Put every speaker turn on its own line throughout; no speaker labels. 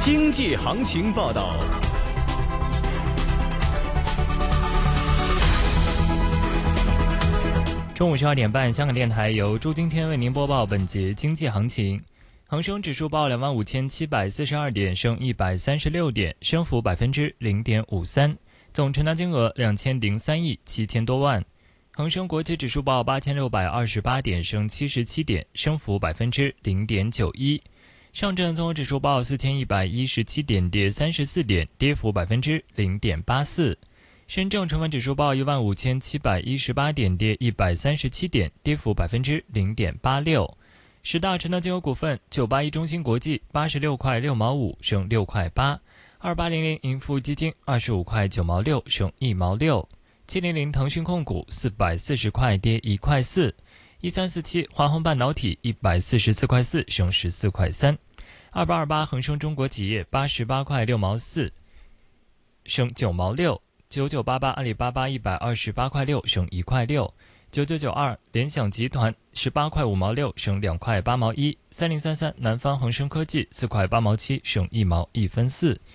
经济行情报道。
中午12点半，香港电台由朱今天为您播报本节经济行情。恒生指数报25,742点，升136点，升幅0.53%，总成交金额2003亿7000多万。恒生国际指数报8628点，升77点，升幅0.91%。上证综合指数报4117点，跌34点，跌幅0.84%。深证成分指数报15718点，跌137点，跌幅0.86%。十大成交金额股份：981中芯国际86块6毛5，升6块8；2800盈富基金25块9毛6，升1毛6；700腾讯控股440块，跌1块4；1347华虹半导体144块4，升14块3；2828恒生中国企业88块6毛4，升9毛6；9988阿里巴巴128块6，升1块6；9992联想集团18块5毛6，升2块8毛1；3033南方恒生科技4块8毛7，升1毛1分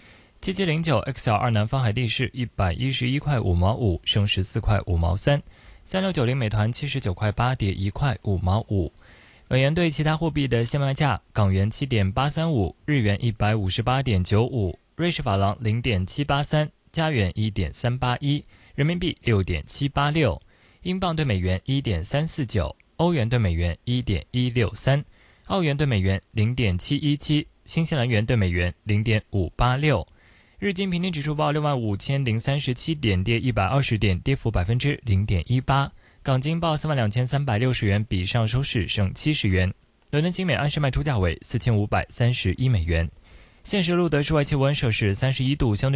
4；7709 XL2南方海力士111块5毛5，升14块5毛3；3690美团79块8，跌1块5毛5。美元对其他货币的现卖价：港元7.835，日元158.95，瑞士法郎0.783，加元1.381，人民币6.786，英镑对美元1.349，欧元对美元1.163，澳元对美元0.717，新西兰元对美元0.586。日经平均指数报65037点，跌120点，跌幅0.18%。港金报32360元，比上收市升70元。伦敦金每安士卖出价为4531美元。现时录得室外气温摄氏31度，相对